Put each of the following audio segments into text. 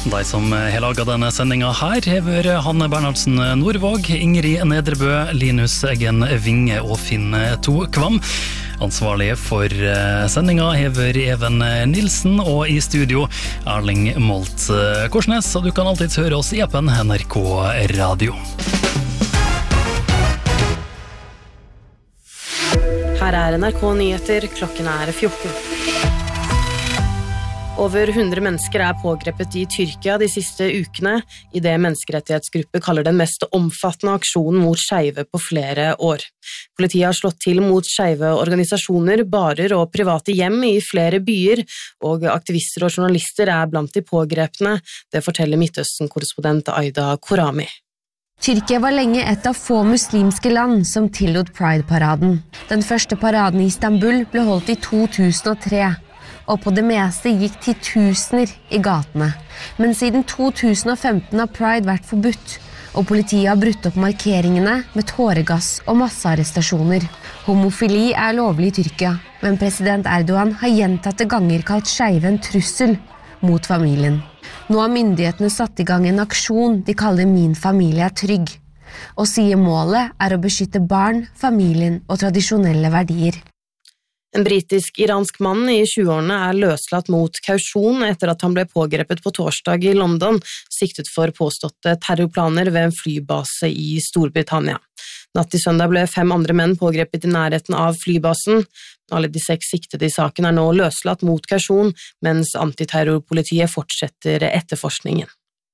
De som har laget denne sendingen her hever Hanne Bernhardsen Nordvåg, Ingrid Nedrebø, Linus Eggen Vinge og Finn To Kvam. Ansvarlig for sendingen hever Even Nilsen, og i studio Erling Molt Korsnes, og du kan alltid høre oss i appen NRK Radio. Her NRK Nyheter, klokken 14. Over 100 mennesker pågrepet i Tyrkia de siste ukene, i det menneskerettighetsgrupper kaller den mest omfattende aksjonen mot skeive på flere år. Politiet har slått til mot skeive organisasjoner, barer og private hjem i flere byer, og aktivister og journalister blant de pågrepne, det forteller Midtøsten-korrespondent Aida Korami. Tyrkia var lenge et av få muslimske land som tillot Pride-paraden. Den første paraden i Istanbul ble holdt i 2003, og på det meste gikk titusener i gatene. Men siden 2015 har Pride vært forbudt, og politiet har brutt opp markeringene med tåregass og massearrestasjoner. Homofili lovlig i Tyrkia, men president Erdogan har gjentatte ganger kalt skeive en trussel mot familien. Nå har myndighetene satt i gang en aksjon de kaller Min familie trygg, og sier målet å beskytte barn, familien og tradisjonelle verdier. En britisk-iransk mann i 20-årene løslatt mot kausjon etter at han ble pågrepet på torsdag i London, siktet for påståtte terrorplaner ved en flybase i Storbritannia. Natt til søndag ble 5 andre menn pågrepet i nærheten av flybasen. Alle de 6 siktede i saken nå løslatt mot kausjon, mens antiterrorpolitiet fortsetter etterforskningen.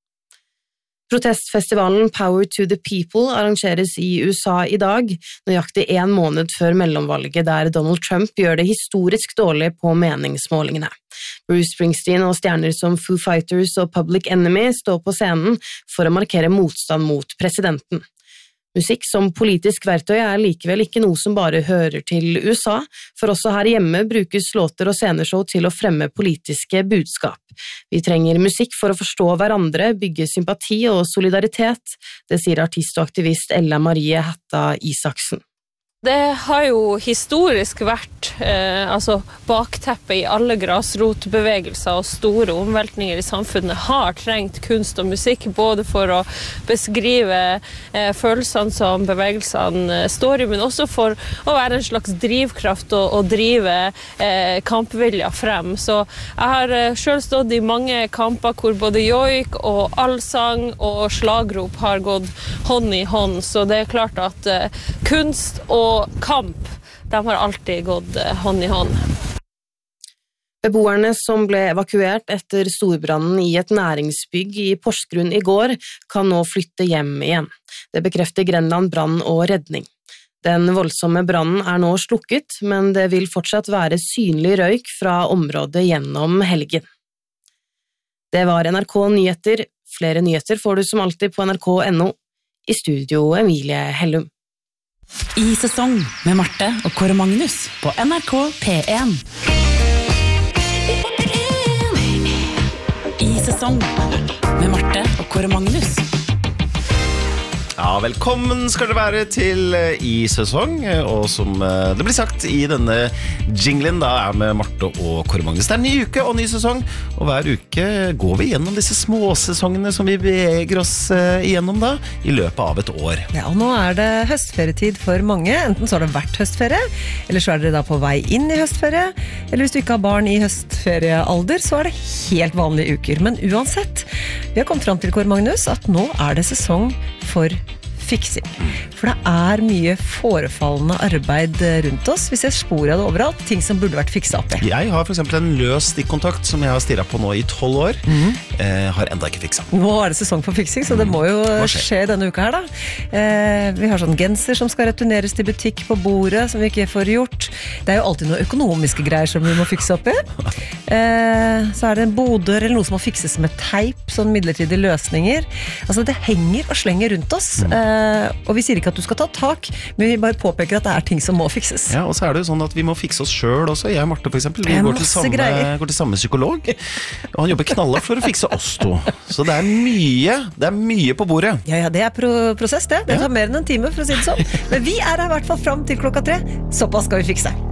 Protestfestivalen Power to the People arrangeres i USA i dag, nøyaktig 1 måned før mellomvalget der Donald Trump gjør det historisk dårlig på meningsmålingene. Bruce Springsteen og stjerner som Foo Fighters og Public Enemy står på scenen for å markere motstand mot presidenten. Musikk som politisk verktøy likevel ikke noe som bare hører til USA, for også her hjemme brukes låter og sceneshow til å fremme politiske budskap. Vi trenger musikk for å forstå hverandre, bygge sympati og solidaritet, det sier artist og aktivist Ella Marie Hætta Isaksen. Det har jo historisk vært bakteppet i alle grasrotbevegelser og store omveltninger i samfunnet har trengt kunst og musikk, både for å beskrive følelsene som bevegelsene står i, men også for å være en slags drivkraft og drive kampvilja frem. Så jeg har selv stått i mange kamper hvor både joik og allsang og slagrop har gått hånd i hånd, så det klart at kunst og kamp, de har alltid gått hånd i hånd. Beboerne som ble evakuert etter storbrannen i et næringsbygg i Porsgrunn i går, kan nå flytte hjem igjen. Det bekrefter Grenland brann og redning. Den voldsomme brannen nå slukket, men det vil fortsatt være synlig røyk fra området gjennom helgen. Det var NRK Nyheter. Flere nyheter får du som alltid på nrk.no. I studio Emilie Hellum. I sesong med Marte og Kåre Magnus på NRK P1. I sesong med Marte og Kåre Magnus. Ja, velkommen skal dere være til I sesong, og som det blir sagt i denne jinglen, da med Marte og Kåre Magnus. Det en ny uke og ny sesong, og hver uke går vi gjennom disse småsesongene som vi beveger oss igjennom da, i løpet av et år. Ja, og nå det høstferietid for mange. Enten så har det vært høstferie, eller så dere da på vei inn i høstferie, eller hvis du ikke har barn i høstferiealder, så det helt vanlige uker. Men uansett, vi har kommet fram til, Kåre Magnus, at nå det sesong for fiksing. For det mye forefallende arbeid rundt oss. Vi ser spor av det overalt, ting som burde vært fikset opp i. Jeg har for eksempel en løs stikkontakt som jeg har stirret på nå i 12 år. Har enda ikke fikset. Nå det sesong for fiksing, så det må jo skje denne uka her da. Vi har sånn genser som skal returneres til butikk på bordet, som vi ikke får gjort. Det jo alltid noen økonomiske greier som vi må fikse opp i. Så det en bodør eller noe som må fikses med teip, sånn midlertidige løsninger. Altså det henger og slenger rundt oss. Og vi sier ikke at du skal ta tak, men vi bare påpeker at det ting som må fikses. Ja, og så det jo sånn at vi må fikse oss selv også. Jeg og Marte for eksempel, vi går til samme psykolog, og han jobber knallhardt for å fikse oss to. Så det mye på bordet. Ja, det prosess det. Det tar mer enn en time, for å si det sånn. Men vi her i hvert fall frem til klokka 3. Såpass skal vi fikse.